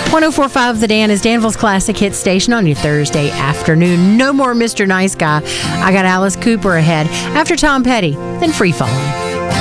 1045 The Dan is Danville's classic hit station on your Thursday afternoon. No more Mr. Nice Guy. I got Alice Cooper ahead after Tom Petty, then Free Falling.